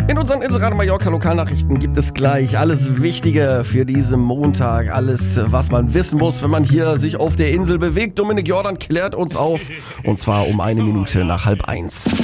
In unseren Inselradio Mallorca Lokalnachrichten gibt es gleich alles Wichtige für diesen Montag. Alles, was man wissen muss, wenn man hier sich auf der Insel bewegt. Dominik Jordan klärt uns auf. Und zwar um 1 Minute nach 12:30.